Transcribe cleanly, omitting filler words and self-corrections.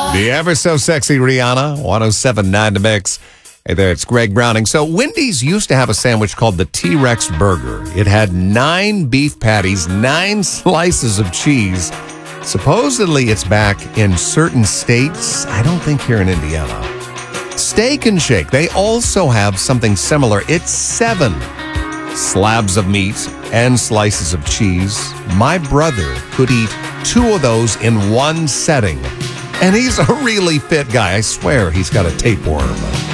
The ever so sexy Rihanna, 107.9 The Mix. Hey there, it's Greg Browning. So Wendy's used to have a sandwich called the T-Rex Burger. It had 9 beef patties, 9 slices of cheese. Supposedly it's back in certain states. I don't think here in Indiana. Steak and Shake, they also have something similar. It's 7 slabs of meat and slices of cheese. My brother could eat 2 of those in one setting. And he's a really fit guy. I swear he's got a tapeworm.